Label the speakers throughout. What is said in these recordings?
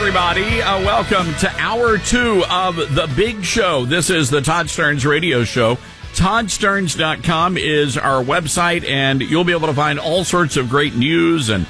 Speaker 1: everybody. Welcome to Hour 2 of The Big Show. This is the Todd Stearns Radio Show. ToddStearns.com is our website, and you'll be able to find all sorts of great news and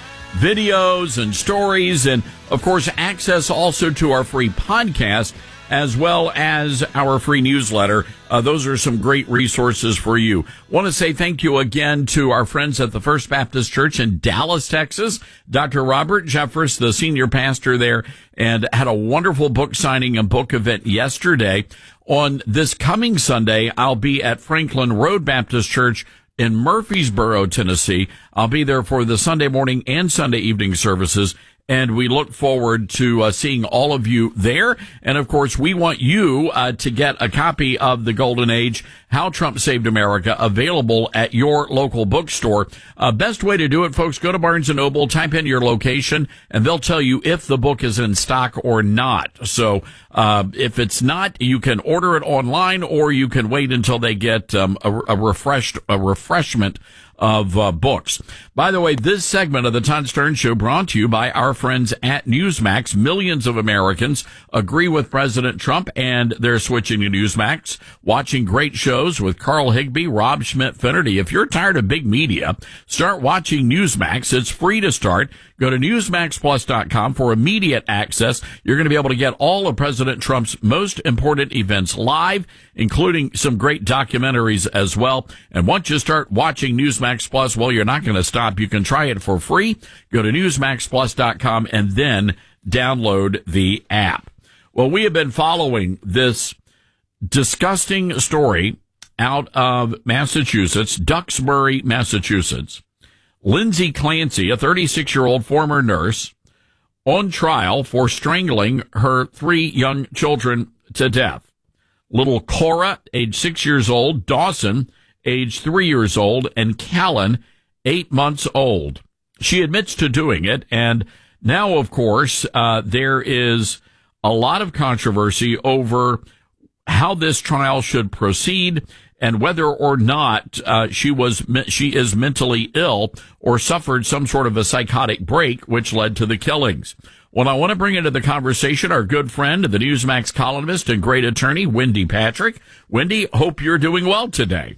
Speaker 1: videos and stories, and, of course, access also to our free podcast as well as our free newsletter. Those are some great resources for you. Want to say thank you again to our friends at the First Baptist Church in Dallas, Texas. Dr. Robert Jeffress, the senior pastor there, and had a wonderful book signing and book event yesterday. On this coming Sunday, I'll be at Franklin Road Baptist Church in Murfreesboro, Tennessee. I'll be there for the Sunday morning and Sunday evening services, and we look forward to seeing all of you there. And, of course, we want you to get a copy of The Golden Age, How Trump Saved America, available at your local bookstore. Best way to do it, folks, go to Barnes & Noble, type in your location, and they'll tell you if the book is in stock or not. So if it's not, you can order it online, or you can wait until they get a refreshment of books. By the way, this segment of the Todd Stearns Show brought to you by our friends at Newsmax. Millions of Americans agree with President Trump, and they're switching to Newsmax, watching great shows with Carl Higbee, Rob Schmidt-Finnerty. If you're tired of big media, start watching Newsmax. It's free to start. Go to NewsmaxPlus.com for immediate access. You're going to be able to get all of President Trump's most important events live, including some great documentaries as well. And once you start watching Newsmax Plus, well, you're not going to stop. You can try it for free. Go to NewsmaxPlus.com and then download the app. Well, we have been following this disgusting story out of Massachusetts, Duxbury, Massachusetts. Lindsay Clancy, a 36-year-old former nurse, on trial for strangling her 3 young children to death. Little Cora, age 6 years old, Dawson, age 3 years old, and Callan, 8 months old. She admits to doing it, and now, of course, there is a lot of controversy over how this trial should proceed and whether or not she is mentally ill or suffered some sort of a psychotic break, which led to the killings. Well, I want to bring into the conversation our good friend, the Newsmax columnist and great attorney, Wendy Patrick. Wendy, hope you're doing well today.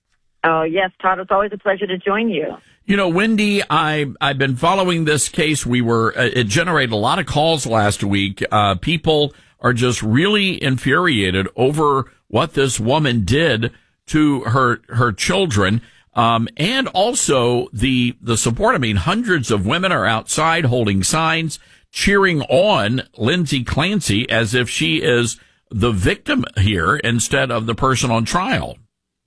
Speaker 2: Oh, yes, Todd. It's always a pleasure to join you.
Speaker 1: You know, Wendy, I've been following this case. It generated a lot of calls last week. People are just really infuriated over what this woman did to her children, and also the support. I mean, hundreds of women are outside holding signs, cheering on Lindsay Clancy as if she is the victim here instead of the person on trial.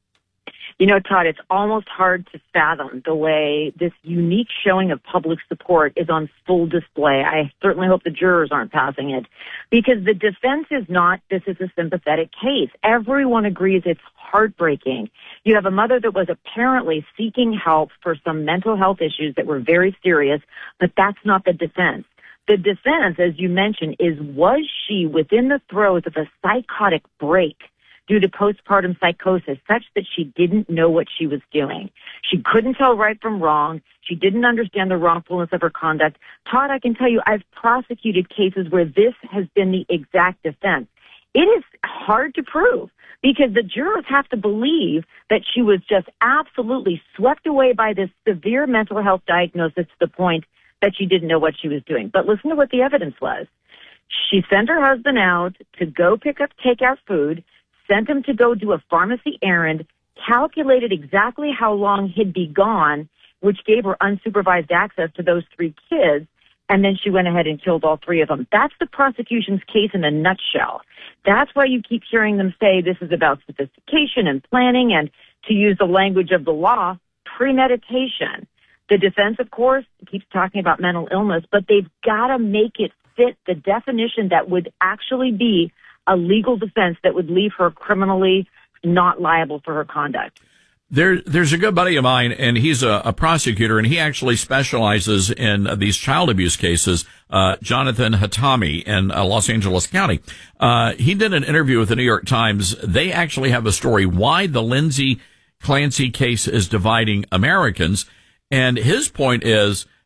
Speaker 2: You know, Todd, it's almost hard to fathom the way this unique showing of public support is on full display. I certainly hope the jurors aren't passing it, because the defense is not, this is a sympathetic case. Everyone agrees it's heartbreaking. You have a mother that was apparently seeking help for some mental health issues that were very serious, but that's not the defense. The defense, as you mentioned, is, was she within the throes of a psychotic break due to postpartum psychosis, such that she didn't know what she was doing? She couldn't tell right from wrong. She didn't understand the wrongfulness of her conduct. Todd, I can tell you, I've prosecuted cases where this has been the exact defense. It is hard to prove, because the jurors have to believe that she was just absolutely swept away by this severe mental health diagnosis to the point that she didn't know what she was doing. But listen to what the evidence was. She sent her husband out to go pick up takeout food, sent him to go do a pharmacy errand, calculated exactly how long he'd be gone, which gave her unsupervised access to those 3 kids, and then she went ahead and killed all 3 of them. That's the prosecution's case in a nutshell. That's why you keep hearing them say this is about sophistication and planning, and, to use the language of the law, premeditation. The defense, of course, keeps talking about mental illness, but they've got to make it fit the definition that would actually be a legal defense that would leave her criminally not liable for her conduct.
Speaker 1: There's a good buddy of mine, and he's a prosecutor, and he actually specializes in these child abuse cases, Jonathan Hatami in Los Angeles County. He did an interview with the New York Times. They actually have a story why the Lindsay Clancy case is dividing Americans. And his point is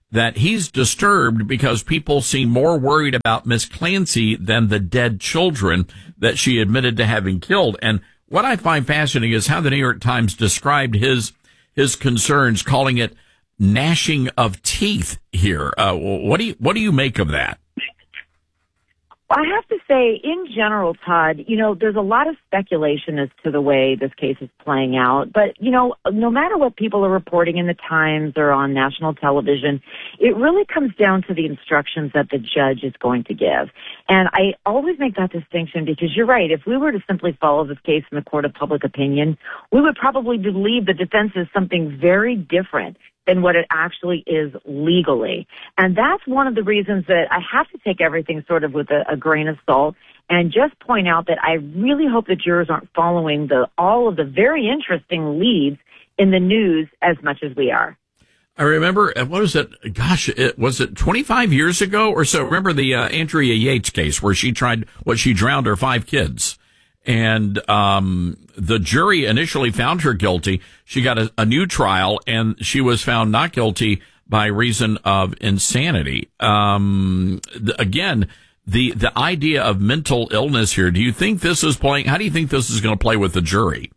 Speaker 1: that he's disturbed because people seem more worried about Miss Clancy than the dead children that she admitted to having killed. And what I find fascinating is how the New York Times described his concerns, calling it gnashing of teeth here. What do you make of that?
Speaker 2: I have to say, in general, Todd, there's a lot of speculation as to the way this case is playing out. But, no matter what people are reporting in the Times or on national television, it really comes down to the instructions that the judge is going to give. And I always make that distinction because you're right. If we were to simply follow this case in the court of public opinion, we would probably believe the defense is something very different than what it actually is legally. And that's one of the reasons that I have to take everything sort of with a grain of salt and just point out that I really hope the jurors aren't following all of the very interesting leads in the news as much as we are.
Speaker 1: I remember, what was it? Gosh, was it 25 years ago or so? Remember the Andrea Yates case where she drowned her 5 kids. And the jury initially found her guilty. She got a new trial, and she was found not guilty by reason of insanity. Again, the idea of mental illness here, do you think this is playing? How do you think this is going to play with the jury?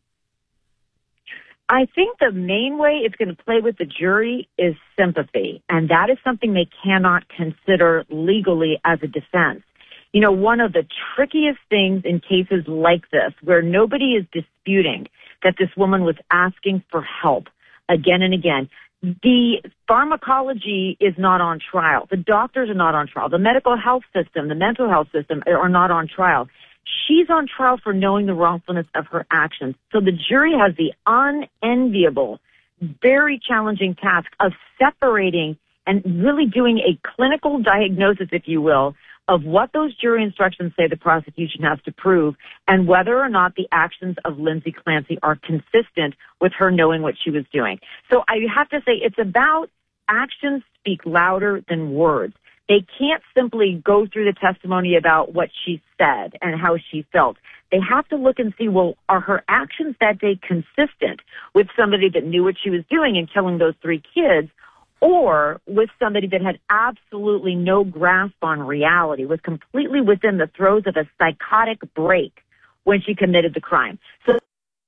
Speaker 2: I think the main way it's going to play with the jury is sympathy, and that is something they cannot consider legally as a defense. One of the trickiest things in cases like this, where nobody is disputing that this woman was asking for help again and again, the pharmacology is not on trial. The doctors are not on trial. The medical health system, the mental health system are not on trial. She's on trial for knowing the wrongfulness of her actions. So the jury has the unenviable, very challenging task of separating and really doing a clinical diagnosis, if you will, of what those jury instructions say the prosecution has to prove and whether or not the actions of Lindsay Clancy are consistent with her knowing what she was doing. So I have to say it's about actions speak louder than words. They can't simply go through the testimony about what she said and how she felt. They have to look and see, well, are her actions that day consistent with somebody that knew what she was doing in killing those 3 kids, or with somebody that had absolutely no grasp on reality, was completely within the throes of a psychotic break when she committed the crime. So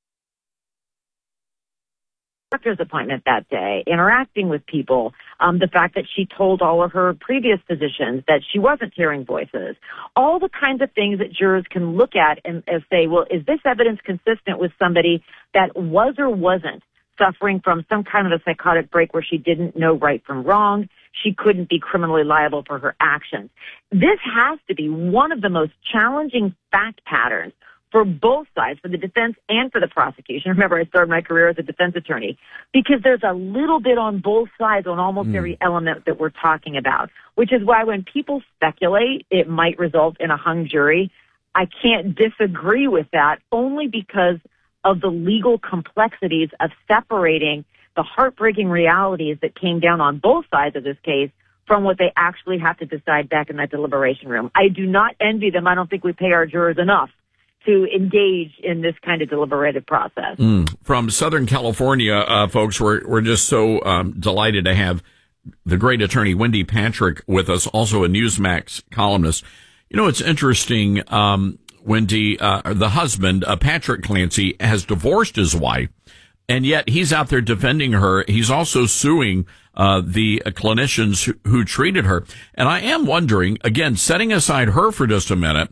Speaker 2: doctor's appointment that day, interacting with people, the fact that she told all of her previous physicians that she wasn't hearing voices, all the kinds of things that jurors can look at and say, well, is this evidence consistent with somebody that was or wasn't suffering from some kind of a psychotic break where she didn't know right from wrong? She couldn't be criminally liable for her actions. This has to be one of the most challenging fact patterns for both sides, for the defense and for the prosecution. Remember, I started my career as a defense attorney, because there's a little bit on both sides on almost every element that we're talking about, which is why when people speculate it might result in a hung jury, I can't disagree with that, only because of the legal complexities of separating the heartbreaking realities that came down on both sides of this case from what they actually have to decide back in that deliberation room. I do not envy them. I don't think we pay our jurors enough to engage in this kind of deliberative process.
Speaker 1: From Southern California, folks, we're just so delighted to have the great attorney Wendy Patrick with us, also a Newsmax columnist. It's interesting, Wendy, the husband, Patrick Clancy, has divorced his wife, and yet he's out there defending her. He's also suing the clinicians who treated her. And I am wondering, again, setting aside her for just a minute,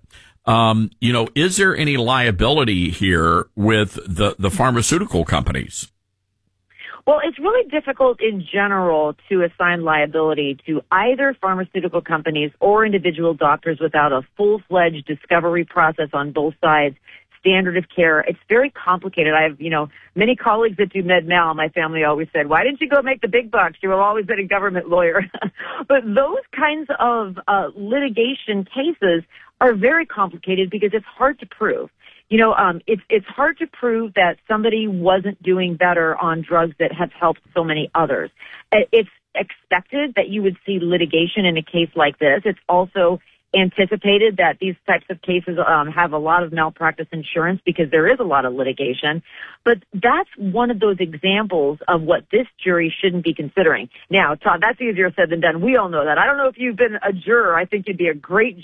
Speaker 1: is there any liability here with the pharmaceutical companies?
Speaker 2: Well, it's really difficult in general to assign liability to either pharmaceutical companies or individual doctors without a full-fledged discovery process on both sides, standard of care. It's very complicated. I have, many colleagues that do med-mal. My family always said, why didn't you go make the big bucks? You have always been a government lawyer. But those kinds of litigation cases are very complicated because it's hard to prove. It's hard to prove that somebody wasn't doing better on drugs that have helped so many others. It's expected that you would see litigation in a case like this. It's also anticipated that these types of cases have a lot of malpractice insurance because there is a lot of litigation. But that's one of those examples of what this jury shouldn't be considering. Now, Todd, that's easier said than done. We all know that. I don't know if you've been a juror. I think you'd be a great